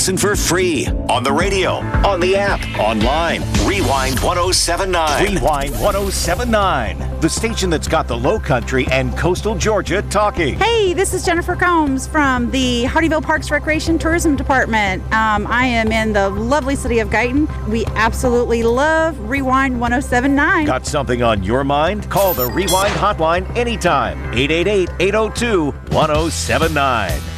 Listen for free on the radio, on the app, online. Rewind 1079. Rewind 1079. The station that's got the Low Country and Coastal Georgia talking. Hey, this is Jennifer Combs from the Hardyville Parks Recreation Tourism Department. I am in the lovely city of Guyton. We absolutely love Rewind 1079. Got something on your mind? Call the Rewind hotline anytime. 888-802-1079.